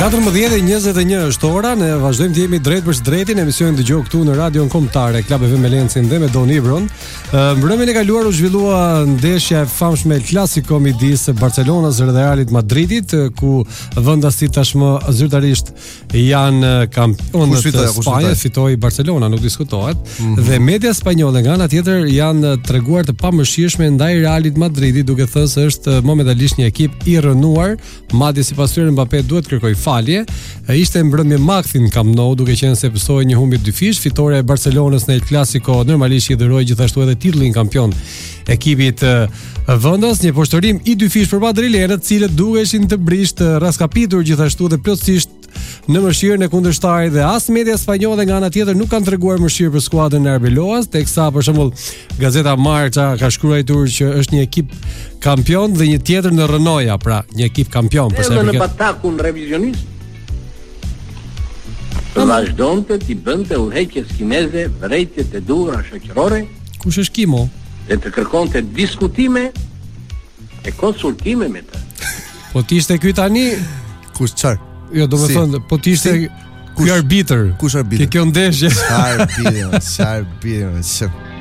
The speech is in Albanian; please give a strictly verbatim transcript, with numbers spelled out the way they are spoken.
katërmbëdhjetë e njëzet e një është ora, ne vazhdojmë të jemi drejt për drejtin, emisionin dëgjoj këtu në Radion Kombëtare, Klab F M Lencin dhe me Don Ibron. Mbrëmjen e kaluar u zhvillua ndeshja e famshme El Clasico midis Barcelonës dhe Realit Madridit, ku vendasit tashmë zyrtarisht janë kampionët e Spanjës, fitoi Barcelona, nuk diskutohet, mm-hmm. dhe media spanjolle nga ana tjetër janë treguar të pamëshirshme ndaj Realit Madridit, duke thënë se është momentalisht një ekip i rënuar, madje sipas tyre Mbappé duhet kërkoj falje. Ishte mbrëmje Maxin Camp Nou, duke qenë se pësoi një humbje dyfish. Fitoria e Barcelonës në El Clasico normalisht i dhuroi gjithashtu edhe titullin kampion ekipit vendas, një poshtërim i dyfish për madrilenët, të cilët duheshin të brisht raskapitur gjithashtu dhe plotësisht në mëshirën e kundërshtarit, dhe as media spanjolle nga ana tjetër nuk kanë treguar mëshirë për skuadrën e Arbeloas, teksa për shembull gazeta Marca ka shkruar që është një ekip kampion dhe një tjetër në rënoja, pra një ekip kampion për sa i përket. Në batakun revizionist vazhdonte t'i bënte udhëheqjes kineze vërejtjet e duhura shoqërore. Kush është Kimo? Dhe të kërkonte diskutime e konsultime me të. Po t'ishte ky tani kush çfarë? Jo, do të si. Thonë, po t'ishte si. Ky arbitër. Kush arbitër? Ke kjo ndeshje. Çfarë arbitër? Çfarë arbitër?